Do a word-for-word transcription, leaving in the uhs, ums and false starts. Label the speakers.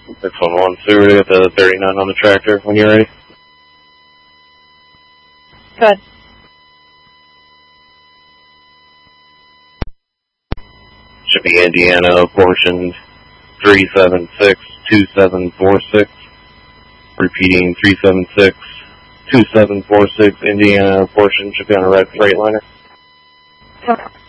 Speaker 1: six one one Sewer, got the thirty-nine on the tractor when you're ready.
Speaker 2: Good.
Speaker 1: Should be Indiana, portion three seven six two seven four six. Repeating three seven six two seven four six, Indiana, portion should be on a red freightliner.
Speaker 2: Okay.